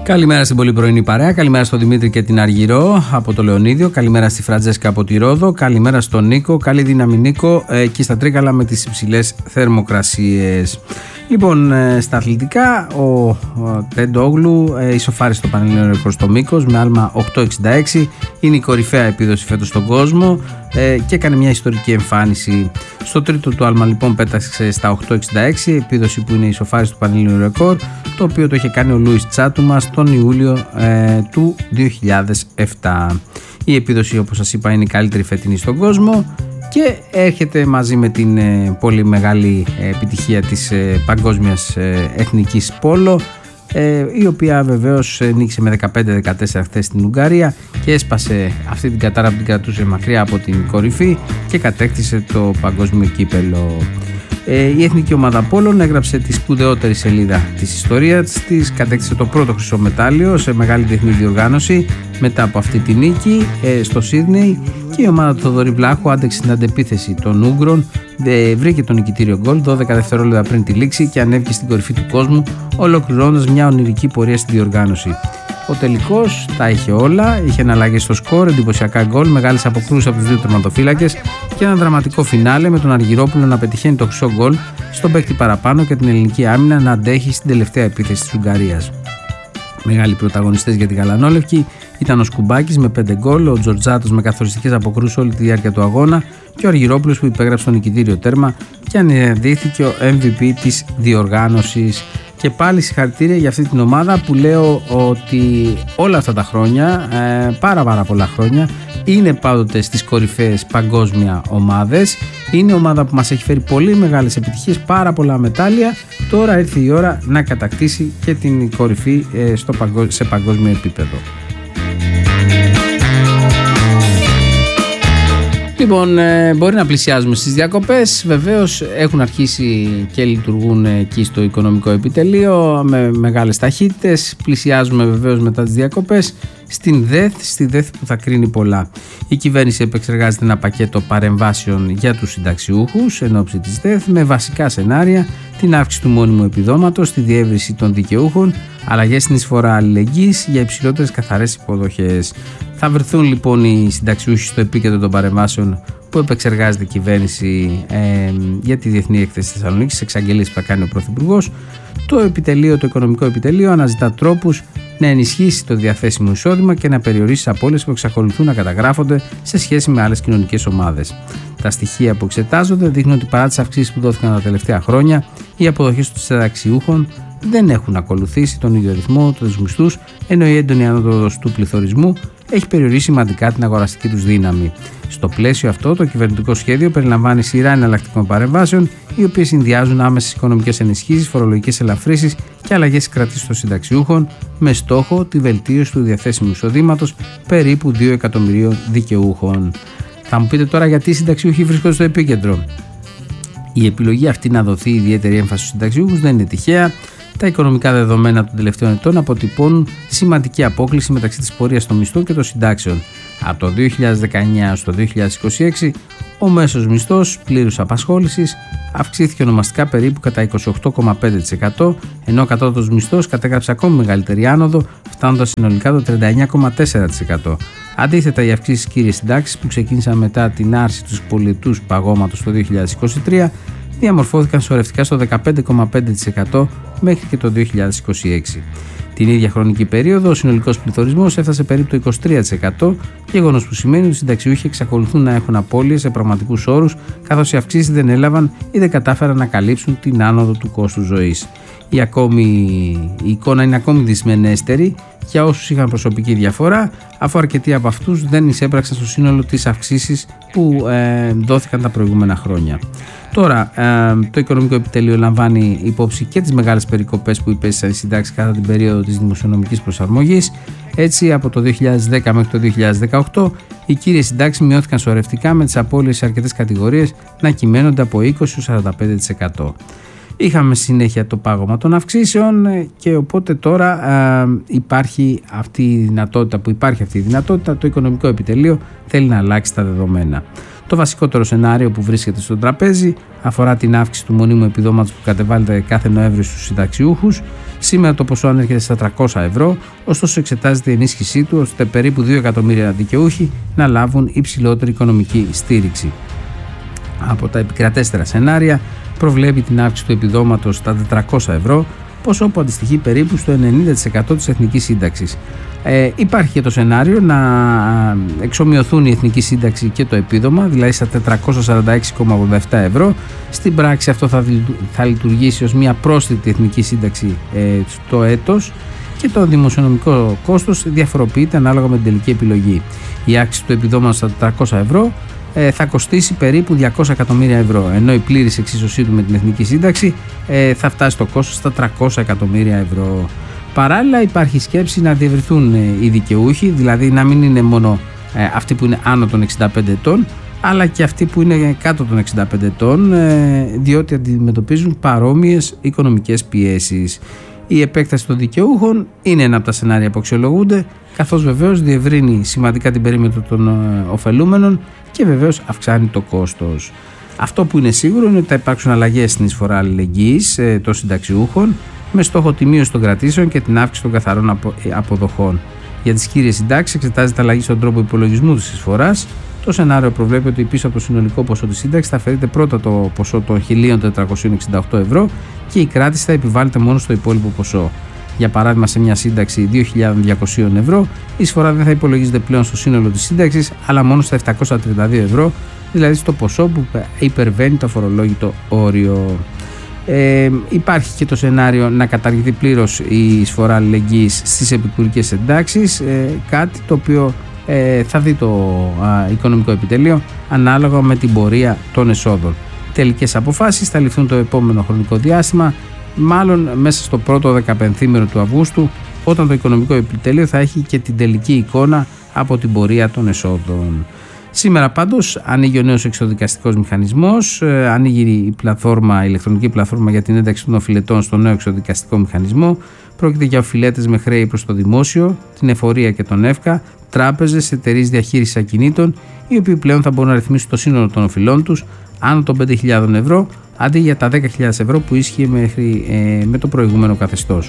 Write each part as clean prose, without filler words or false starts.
Καλημέρα στην πολύ πρωινή παρέα. Καλημέρα στον Δημήτρη και την Αργυρό από το Λεωνίδιο. Καλημέρα στη Φραντζέσκα από τη Ρόδο. Καλημέρα στον Νίκο. Καλή δύναμη, Νίκο, εκεί στα Τρίκαλα με τις υψηλές θερμοκρασίες. Λοιπόν, στα αθλητικά, ο Τεντόγλου ισοφάρισε το πανελλήνιο ρεκόρ στο μήκος με άλμα 8,66. Είναι η κορυφαία επίδοση φέτος στον κόσμο και έκανε μια ιστορική εμφάνιση. Στο τρίτο του άλμα, λοιπόν, πέταξε στα 8,66, επίδοση που είναι ισοφάριση του πανελλήνιου ρεκόρ, το οποίο το είχε κάνει ο Λούις Τσάτουμας τον Ιούλιο του 2007. Η επίδοση, όπως σας είπα, είναι η καλύτερη φετινή στον κόσμο και έρχεται μαζί με την πολύ μεγάλη επιτυχία της παγκόσμιας εθνικής πόλο, η οποία βεβαίως νίκησε με 15-14 χθες στην Ουγγαρία και έσπασε αυτή την κατάρα που την κρατούσε μακριά από την κορυφή και κατέκτησε το παγκόσμιο κύπελο. Η εθνική ομάδα πόλων έγραψε τη σπουδαιότερη σελίδα της ιστορίας της, κατέκτησε το πρώτο χρυσό μετάλλιο σε μεγάλη διεθνή διοργάνωση μετά από αυτή τη νίκη στο Σίδνεϊ, και η ομάδα του Θοδωρή Βλάχου άντεξε την αντεπίθεση των Ούγγρων, βρήκε το νικητήριο γκολ 12 δευτερόλεπτα πριν τη λήξη και ανέβηκε στην κορυφή του κόσμου, ολοκληρώνοντας μια ονειρική πορεία στη διοργάνωση. Ο τελικός τα είχε όλα, είχε εναλλαγές στο σκορ, εντυπωσιακά γκολ, μεγάλες αποκρούσεις από τους δύο τερματοφύλακες και ένα δραματικό φινάλε με τον Αργυρόπουλο να πετυχαίνει το χρυσό γκολ στον παίκτη παραπάνω και την ελληνική άμυνα να αντέχει στην τελευταία επίθεση της Ουγγαρίας. Μεγάλοι πρωταγωνιστές για την Γαλανόλευκη ήταν ο Σκουμπάκης με 5 γκολ, ο Τζορτζάτος με καθοριστικές αποκρούσεις όλη τη διάρκεια του αγώνα και ο Αργυρόπουλος που υπέγραψε το νικητήριο τέρμα και αναδείχθηκε ο MVP της διοργάνωσης. Και πάλι συγχαρητήρια για αυτή την ομάδα που λέω ότι όλα αυτά τα χρόνια, πάρα πολλά χρόνια, είναι πάντοτε στις κορυφαίες παγκόσμια ομάδες. Είναι ομάδα που μας έχει φέρει πολύ μεγάλες επιτυχίες, πάρα πολλά μετάλλια. Τώρα ήρθε η ώρα να κατακτήσει και την κορυφή σε παγκόσμιο επίπεδο. Λοιπόν, μπορεί να πλησιάζουμε στις διακοπές. Βεβαίως έχουν αρχίσει και λειτουργούν εκεί στο οικονομικό επιτελείο με μεγάλες ταχύτητες. Πλησιάζουμε βεβαίως μετά τις διακοπές στη ΔΕΘ που θα κρίνει πολλά. Η κυβέρνηση επεξεργάζεται ένα πακέτο παρεμβάσεων για τους συνταξιούχους εν ώψη της ΔΕΘ με βασικά σενάρια: την αύξηση του μόνιμου επιδόματος, τη διεύρυνση των δικαιούχων, αλλαγές στην εισφορά αλληλεγγύης για υψηλότερες καθαρές υποδοχές. Θα βρεθούν λοιπόν οι συνταξιούχοι στο επίκεντρο των παρεμβάσεων που επεξεργάζεται η κυβέρνηση για τη Διεθνή Έκθεση Θεσσαλονίκης, εξαγγελίες που θα κάνει ο Πρωθυπουργός. Το οικονομικό επιτελείο αναζητά τρόπους να ενισχύσει το διαθέσιμο εισόδημα και να περιορίσει τις απώλειες που εξακολουθούν να καταγράφονται σε σχέση με άλλες κοινωνικές ομάδες. Τα στοιχεία που εξετάζονται δείχνουν ότι παρά τις αυξήσεις που δόθηκαν τα τελευταία χρόνια, οι αποδοχές των συνταξιούχων δεν έχουν ακολουθήσει τον ίδιο ρυθμό τους μισθούς, ενώ η έντονη ανόδος του πληθωρισμού έχει περιορίσει σημαντικά την αγοραστική τους δύναμη. Στο πλαίσιο αυτό, το κυβερνητικό σχέδιο περιλαμβάνει σειρά εναλλακτικών παρεμβάσεων, οι οποίες συνδυάζουν άμεσες οικονομικές ενισχύσεις, φορολογικές ελαφρύσεις και αλλαγές στις κρατήσεις των συνταξιούχων, με στόχο τη βελτίωση του διαθέσιμου εισοδήματος περίπου 2 εκατομμυρίων δικαιούχων. Θα μου πείτε τώρα γιατί οι συνταξιούχοι βρίσκονται στο επίκεντρο. Η επιλογή αυτή να δοθεί ιδιαίτερη έμφαση στους συνταξιούχους δεν είναι τυχαία. Τα οικονομικά δεδομένα των τελευταίων ετών αποτυπώνουν σημαντική απόκλιση μεταξύ της πορείας των μισθών και των συντάξεων. Από το 2019 στο 2026, ο μέσος μισθός πλήρους απασχόλησης αυξήθηκε ονομαστικά περίπου κατά 28,5%, ενώ ο κατώτατος μισθός κατέγραψε ακόμη μεγαλύτερη άνοδο, φτάνοντας συνολικά το 39,4%. Αντίθετα, οι αυξήσεις κύριες συντάξεις που ξεκίνησαν μετά την άρση του πολιετούς παγώματος το 2023 διαμορφώθηκαν σωρευτικά στο 15,5% μέχρι και το 2026. Την ίδια χρονική περίοδο, ο συνολικός πληθωρισμός έφτασε περίπου το 23%, γεγονός που σημαίνει ότι οι συνταξιούχοι εξακολουθούν να έχουν απώλειες σε πραγματικούς όρους, καθώς οι αυξήσεις δεν έλαβαν ή δεν κατάφεραν να καλύψουν την άνοδο του κόστους ζωής. Η εικόνα είναι ακόμη δυσμενέστερη για όσους είχαν προσωπική διαφορά, αφού αρκετοί από αυτούς δεν εισέπραξαν στο σύνολο τις αυξήσεις που δόθηκαν τα προηγούμενα χρόνια. Τώρα, το οικονομικό επιτελείο λαμβάνει υπόψη και τις μεγάλες περικοπές που υπέστησαν οι συντάξεις κατά την περίοδο της δημοσιονομικής προσαρμογής. Έτσι, από το 2010 μέχρι το 2018, οι κύριες συντάξεις μειώθηκαν σωρευτικά, με τις απώλειες σε αρκετές κατηγορίες να κυμαίνονται από 20-45%. Είχαμε συνέχεια το πάγωμα των αυξήσεων και οπότε τώρα υπάρχει αυτή η δυνατότητα, το οικονομικό επιτελείο θέλει να αλλάξει τα δεδομένα. Το βασικότερο σενάριο που βρίσκεται στο τραπέζι αφορά την αύξηση του μονίμου επιδόματος που κατεβάλλεται κάθε Νοέμβριο στους συνταξιούχους Σήμερα το ποσό ανέρχεται στα 300 ευρώ, ωστόσο εξετάζεται η ενίσχυσή του ώστε περίπου 2 εκατομμύρια δικαιούχοι να λάβουν υψηλότερη οικονομική στήριξη. Από τα επικρατέστερα σενάρια προβλέπει την αύξηση του επιδόματος στα 400 ευρώ, ποσό που αντιστοιχεί περίπου στο 90% της εθνικής σύνταξης. Υπάρχει και το σενάριο να εξομοιωθούν η εθνική σύνταξη και το επίδομα, δηλαδή στα 446,87 ευρώ. Στην πράξη αυτό θα λειτουργήσει ως μια πρόσθετη εθνική σύνταξη στο έτος και το δημοσιονομικό κόστος διαφοροποιείται ανάλογα με την τελική επιλογή. Η αύξηση του επιδόματος στα 400 ευρώ θα κοστίσει περίπου 200 εκατομμύρια ευρώ, ενώ η πλήρης εξίσωσή του με την εθνική σύνταξη θα φτάσει το κόστος στα 300 εκατομμύρια ευρώ. Παράλληλα υπάρχει σκέψη να διευρυθούν οι δικαιούχοι, δηλαδή να μην είναι μόνο αυτοί που είναι άνω των 65 ετών, αλλά και αυτοί που είναι κάτω των 65 ετών, διότι αντιμετωπίζουν παρόμοιες οικονομικές πιέσεις. Η επέκταση των δικαιούχων είναι ένα από τα σενάρια που αξιολογούνται, καθώς βεβαίως διευρύνει σημαντικά την περίμετρο των ωφελούμενων και βεβαίως αυξάνει το κόστος. Αυτό που είναι σίγουρο είναι ότι θα υπάρξουν αλλαγές στην εισφορά αλληλεγγύης των συνταξιούχων, με στόχο τη μείωση των κρατήσεων και την αύξηση των καθαρών αποδοχών. Για τις κύριες συντάξεις εξετάζεται αλλαγή στον τρόπο υπολογισμού της εισφοράς. Το σενάριο προβλέπει ότι πίσω από το συνολικό ποσό της σύνταξης θα αφαιρείται πρώτα το ποσό των 1.468 ευρώ και η κράτηση θα επιβάλλεται μόνο στο υπόλοιπο ποσό. Για παράδειγμα, σε μια σύνταξη 2.200 ευρώ, η εισφορά δεν θα υπολογίζεται πλέον στο σύνολο της σύνταξης, αλλά μόνο στα 732 ευρώ, δηλαδή στο ποσό που υπερβαίνει το αφορολόγητο όριο. Υπάρχει και το σενάριο να καταργηθεί πλήρως η εισφορά αλληλεγγύης στις επικουρικές εντάξεις, κάτι το οποίο θα δει το οικονομικό επιτελείο ανάλογα με την πορεία των εσόδων. Τελικές αποφάσεις θα ληφθούν το επόμενο χρονικό διάστημα, μάλλον μέσα στο πρώτο 15ήμερο του Αυγούστου, όταν το οικονομικό επιτελείο θα έχει και την τελική εικόνα από την πορεία των εσόδων. Σήμερα πάντως ανοίγει ο νέος εξοδικαστικός μηχανισμός, ανοίγει η ηλεκτρονική πλατφόρμα για την ένταξη των οφειλετών στο νέο εξοδικαστικό μηχανισμό. Πρόκειται για οφειλέτες με χρέη προς το δημόσιο, την εφορία και τον ΕΦΚΑ, τράπεζες, εταιρείες διαχείρισης ακινήτων, οι οποίοι πλέον θα μπορούν να ρυθμίσουν το σύνολο των οφειλών τους άνω των 5.000 ευρώ, αντί για τα 10.000 ευρώ που ίσχυε με το προηγούμενο καθεστώς.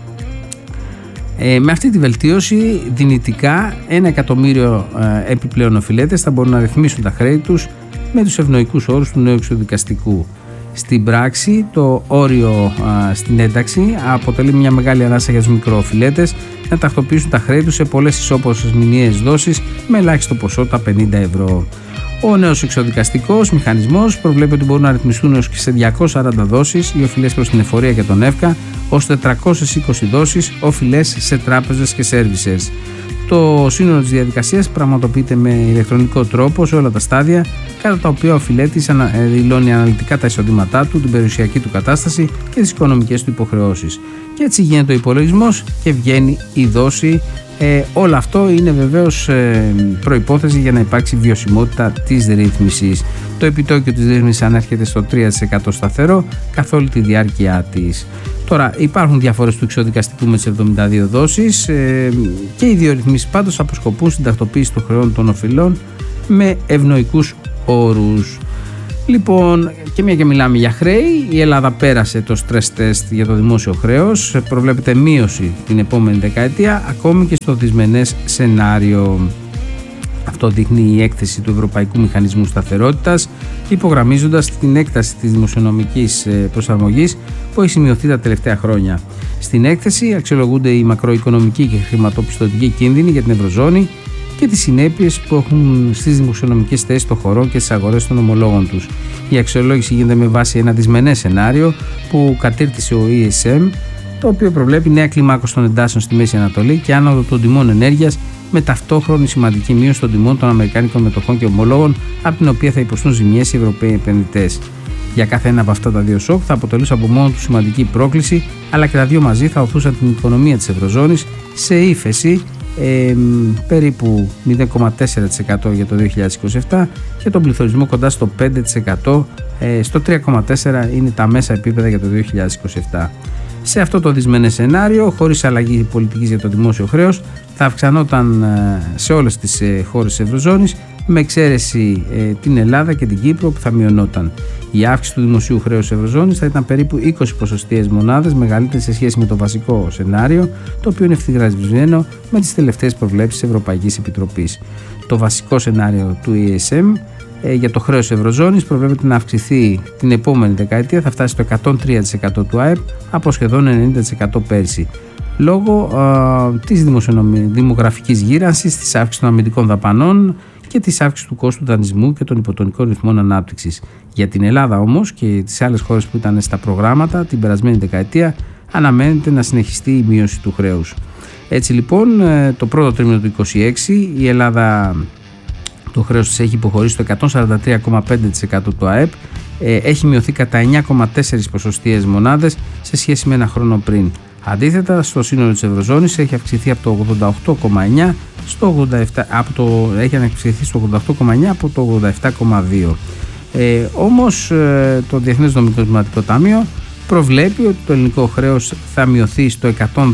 Με αυτή τη βελτίωση δυνητικά 1 εκατομμύριο επιπλέον οφειλέτες θα μπορούν να ρυθμίσουν τα χρέη τους με τους ευνοϊκούς όρους του νέου εξοδικαστικού. Στην πράξη το όριο στην ένταξη αποτελεί μια μεγάλη ανάσα για τους μικροοφειλέτες να τακτοποιήσουν τα χρέη τους σε πολλές ισόποσες μηνιαίες δόσεις με ελάχιστο ποσό τα 50 ευρώ. Ο νέος εξοδικαστικός μηχανισμός προβλέπει ότι μπορούν να ρυθμιστούν έως και σε 240 δόσεις οι οφειλές προς την εφορία και τον ΕΦΚΑ, ως 420 δόσεις οφειλές σε τράπεζες και σέρβισες. Το σύνολο της διαδικασίας πραγματοποιείται με ηλεκτρονικό τρόπο σε όλα τα στάδια, κατά τα οποία ο οφειλέτης δηλώνει αναλυτικά τα εισοδήματά του, την περιουσιακή του κατάσταση και τις οικονομικές του υποχρεώσεις. Και έτσι γίνεται ο υπολογισμός και βγαίνει η δόση. Όλο αυτό είναι βεβαίως προϋπόθεση για να υπάρξει βιωσιμότητα της ρύθμισης. Το επιτόκιο της ρύθμισης ανέρχεται στο 3% σταθερό καθ' όλη τη διάρκεια της. Τώρα υπάρχουν διαφορές του εξοδικαστικού με τις 72 δόσεις και οι δύο ρυθμίσεις πάντως αποσκοπούν στην τακτοποίηση των χρεών των οφειλών με ευνοϊκούς όρους. Λοιπόν, και μια και μιλάμε για χρέη, η Ελλάδα πέρασε το stress test για το δημόσιο χρέος, προβλέπεται μείωση την επόμενη δεκαετία, ακόμη και στο δυσμενές σενάριο. Αυτό δείχνει η έκθεση του Ευρωπαϊκού Μηχανισμού Σταθερότητας, υπογραμμίζοντας την έκταση της δημοσιονομικής προσαρμογής που έχει σημειωθεί τα τελευταία χρόνια. Στην έκθεση αξιολογούνται οι μακροοικονομικοί και χρηματοπιστωτικοί κίνδυνοι για την Ευρωζώνη και τις συνέπειες που έχουν στις δημοσιονομικές θέσεις των χωρών και στις αγορές των ομολόγων τους. Η αξιολόγηση γίνεται με βάση ένα δυσμενές σενάριο που κατήρτισε ο ESM, το οποίο προβλέπει νέα κλιμάκωση των εντάσεων στη Μέση Ανατολή και άνοδο των τιμών ενέργειας, με ταυτόχρονη σημαντική μείωση των τιμών των αμερικάνικων μετοχών και ομολόγων, από την οποία θα υποστούν ζημιές οι Ευρωπαίοι επενδυτές. Για κάθε ένα από αυτά τα δύο σοκ θα αποτελούσε από μόνο του σημαντική πρόκληση, αλλά και τα δύο μαζί θα οθούσαν την οικονομία της Ευρωζώνης σε ύφεση περίπου 0,4% για το 2027 και τον πληθωρισμό κοντά στο 5%, στο 3,4% είναι τα μέσα επίπεδα για το 2027. Σε αυτό το δυσμενές σενάριο, χωρίς αλλαγή πολιτικής για το δημόσιο χρέος, θα αυξανόταν σε όλες τις χώρες της Ευρωζώνης με εξαίρεση την Ελλάδα και την Κύπρο που θα μειωνόταν. Η αύξηση του δημοσίου χρέους Ευρωζώνης θα ήταν περίπου 20 ποσοστιαίες μονάδες μεγαλύτερη σε σχέση με το βασικό σενάριο, το οποίο είναι ευθυγραμμισμένο με τις τελευταίες προβλέψεις της Ευρωπαϊκής Επιτροπής. Το βασικό σενάριο του ESM για το χρέος Ευρωζώνης προβλέπεται να αυξηθεί την επόμενη δεκαετία, θα φτάσει στο 103% του ΑΕΠ από σχεδόν 90% πέρσι. Λόγω της δημογραφικής γύρανσης, της αύξησης των αμυντικών δαπανών και της αύξησης του κόστου δανεισμού και των υποτονικών ρυθμών ανάπτυξης. Για την Ελλάδα όμως και τις άλλες χώρες που ήταν στα προγράμματα την περασμένη δεκαετία αναμένεται να συνεχιστεί η μείωση του χρέους. Έτσι λοιπόν το πρώτο τρίμηνο του 2026 η Ελλάδα το χρέος της έχει υποχωρήσει στο 143,5% του ΑΕΠ, έχει μειωθεί κατά 9,4 ποσοστιαίες μονάδες σε σχέση με ένα χρόνο πριν. Αντίθετα, στο σύνολο της Ευρωζώνης έχει αυξηθεί από το 88,9 στο 87, έχει αυξηθεί στο 88,9 από το 87,2. Όμως το Διεθνές Νομισματικό Ταμείο προβλέπει ότι το ελληνικό χρέος θα μειωθεί στο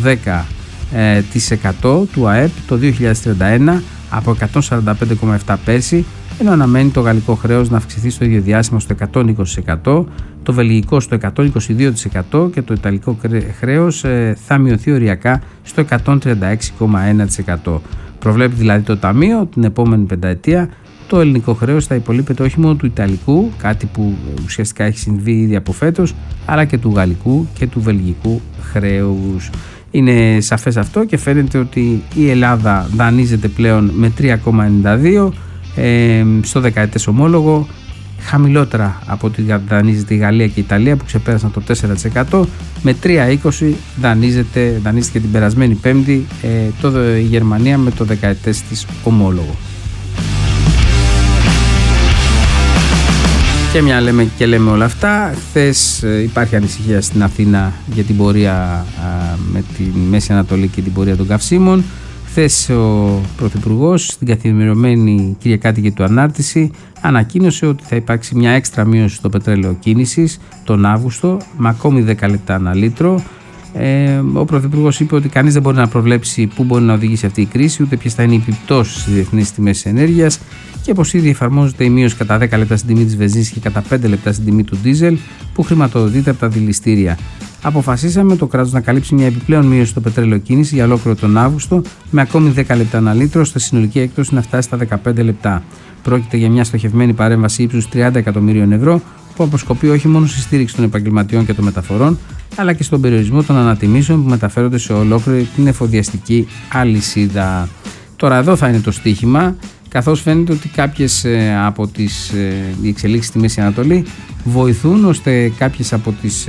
110% του ΑΕΠ το 2031 από 145,7 πέρσι, ενώ αναμένει το γαλλικό χρέος να αυξηθεί στο ίδιο διάστημα στο 120%, το βελγικό στο 122% και το ιταλικό χρέος θα μειωθεί οριακά στο 136,1%. Προβλέπει δηλαδή το Ταμείο την επόμενη πενταετία το ελληνικό χρέος θα υπολείπεται όχι μόνο του ιταλικού, κάτι που ουσιαστικά έχει συμβεί ήδη από φέτος, αλλά και του γαλλικού και του βελγικού χρέους. Είναι σαφές αυτό και φαίνεται ότι η Ελλάδα δανείζεται πλέον με 3,92 στο δεκαετές ομόλογο, χαμηλότερα από ό,τι δανείζεται η Γαλλία και η Ιταλία που ξεπέρασαν το 4%. Με 3,20 δανείστηκε την περασμένη Πέμπτη η Γερμανία με το δεκαετές της ομόλογο. Και μια λέμε όλα αυτά. Χθες υπάρχει ανησυχία στην Αθήνα για την πορεία με τη Μέση Ανατολή και την πορεία των καυσίμων. Χθες ο Πρωθυπουργός στην καθημερινή κυριακάτικη του ανάρτηση ανακοίνωσε ότι θα υπάρξει μια έξτρα μείωση στο πετρέλαιο κίνησης τον Αύγουστο με ακόμη 10 λεπτά ανά λίτρο. Ο Πρωθυπουργός είπε ότι κανείς δεν μπορεί να προβλέψει πού μπορεί να οδηγήσει αυτή η κρίση, ούτε ποιες θα είναι οι επιπτώσεις στις διεθνείς τιμές ενέργειας και πως ήδη εφαρμόζεται η μείωση κατά 10 λεπτά στην τιμή της βενζίνης και κατά 5 λεπτά στην τιμή του ντίζελ που χρηματοδοτείται από τα δηληστήρια. Αποφασίσαμε το κράτος να καλύψει μια επιπλέον μείωση στο πετρέλαιο κίνηση για ολόκληρο τον Αύγουστο με ακόμη 10 λεπτά ανά λίτρο, ώστε συνολική έκπτωση να φτάσει στα 15 λεπτά. Πρόκειται για μια στοχευμένη παρέμβαση ύψους 30 εκατομμύριων ευρώ που αποσκοπεί όχι μόνο στη στήριξη των επαγγελματιών και των μεταφορών, αλλά και στον περιορισμό των ανατιμήσεων που μεταφέρονται σε ολόκληρη την εφοδιαστική αλυσίδα. Τώρα εδώ θα είναι το στοίχημα, καθώς φαίνεται ότι κάποιες από τις εξελίξεις στη Μέση Ανατολή βοηθούν ώστε κάποιες από τις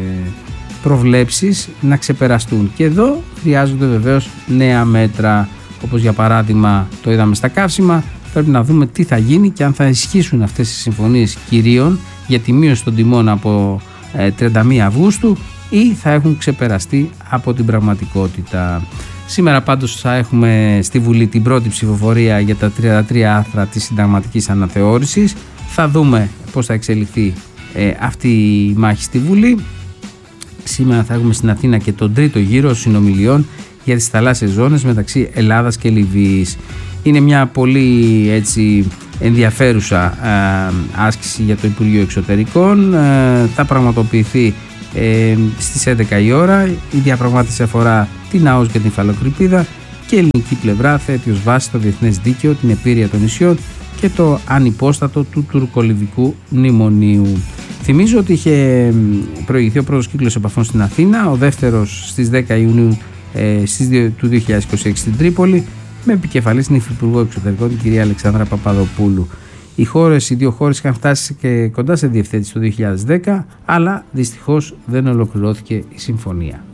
προβλέψεις να ξεπεραστούν. Και εδώ χρειάζονται βεβαίως νέα μέτρα, όπως για παράδειγμα το είδαμε στα καύσιμα. Πρέπει να δούμε τι θα γίνει και αν θα ισχύσουν αυτές οι συμφωνίες κυρίων για τη μείωση των τιμών από 31 Αυγούστου ή θα έχουν ξεπεραστεί από την πραγματικότητα. Σήμερα πάντως θα έχουμε στη Βουλή την πρώτη ψηφοφορία για τα 33 άρθρα της συνταγματικής αναθεώρησης. Θα δούμε πώς θα εξελιχθεί αυτή η μάχη στη Βουλή. Σήμερα θα έχουμε στην Αθήνα και τον τρίτο γύρο συνομιλιών για τις θαλάσσιες ζώνες μεταξύ Ελλάδας και Λιβύης. Είναι μια πολύ ενδιαφέρουσα άσκηση για το Υπουργείο Εξωτερικών. Θα πραγματοποιηθεί στις 11 η ώρα. Η διαπραγμάτευση αφορά την ΑΟΣ και την υφαλοκρηπίδα και η ελληνική πλευρά θέτει ως βάση το διεθνές δίκαιο, την επίρρεια των νησιών και το ανυπόστατο του τουρκολιβικού μνημονίου. Θυμίζω ότι είχε προηγηθεί ο πρώτος κύκλος επαφών στην Αθήνα, ο δεύτερος στις 10 Ιουνίου του 2026 στην Τρίπολη, με επικεφαλής την Υφυπουργό Εξωτερικών, την κυρία Αλεξάνδρα Παπαδοπούλου. Οι δύο χώρες είχαν φτάσει και κοντά σε διευθέτηση το 2010, αλλά δυστυχώς δεν ολοκληρώθηκε η συμφωνία.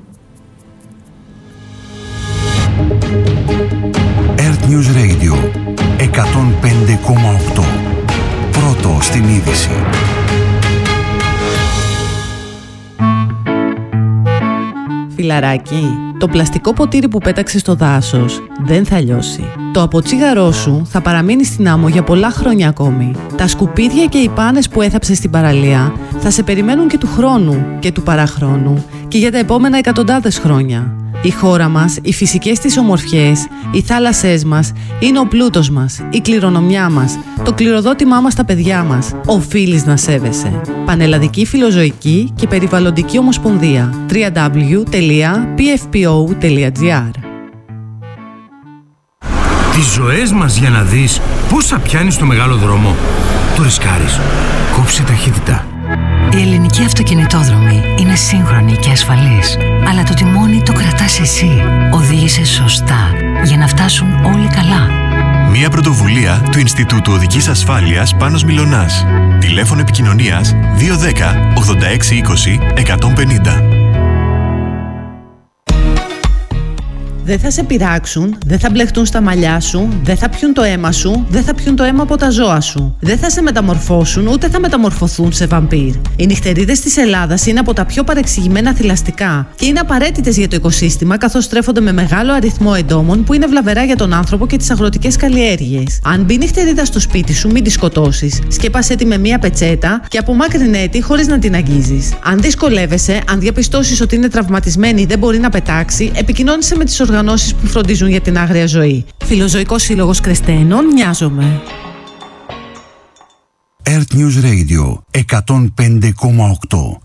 Earth News Radio 105,8. Πρώτο στην είδηση. Φιλαράκι, το πλαστικό ποτήρι που πέταξες στο δάσος δεν θα λιώσει. Το αποτσίγαρό σου θα παραμείνει στην άμμο για πολλά χρόνια ακόμη. Τα σκουπίδια και οι πάνες που έθαψες στην παραλία θα σε περιμένουν και του χρόνου και του παραχρόνου και για τα επόμενα εκατοντάδες χρόνια. Η χώρα μας, οι φυσικές της ομορφιές, οι θάλασσές μας είναι ο πλούτος μας, η κληρονομιά μας, το κληροδότημά μας στα παιδιά μας. Οφείλεις να σέβεσαι. Πανελλαδική Φιλοζωική και Περιβαλλοντική Ομοσπονδία. www.pfpo.gr. Τις ζωές μας για να δεις πόσα πιάνεις στο μεγάλο δρόμο. Το ρισκάρεις. Κόψε ταχύτητα. Η ελληνική αυτοκινητόδρομη είναι σύγχρονη και ασφαλής, αλλά το τιμόνι το κρατάς εσύ. Οδήγησε σωστά για να φτάσουν όλοι καλά. Μια πρωτοβουλία του Ινστιτούτου Οδικής Ασφάλειας Πάνος Μιλωνάς. Τηλέφωνο επικοινωνίας 210 86 20 150. Δεν θα σε πειράξουν, δεν θα μπλεχτούν στα μαλλιά σου, δεν θα πιούν το αίμα σου, δεν θα πιούν το αίμα από τα ζώα σου. Δεν θα σε μεταμορφώσουν, ούτε θα μεταμορφωθούν σε βαμπύρ. Οι νυχτερίδες της Ελλάδας είναι από τα πιο παρεξηγημένα θηλαστικά και είναι απαραίτητες για το οικοσύστημα, καθώς τρέφονται με μεγάλο αριθμό εντόμων που είναι βλαβερά για τον άνθρωπο και τις αγροτικές καλλιέργειες. Αν μπει νυχτερίδα στο σπίτι σου, μην τη σκοτώσεις. Σκέπασέ τη με μία πετσέτα και απομάκρυνέ τη χωρίς να την αγγίζεις. Αν δυσκολεύεσαι, αν διαπιστώσεις ότι είναι τραυματισμένη ή δεν μπορεί να πετάξει, επικοινώνησε με τις οργανώσεις που φροντίζουν για την άγρια ζωή. Φιλοζωικός Σύλλογος Κρεστένων, Νοιάζομαι. Earth News Radio 105,8.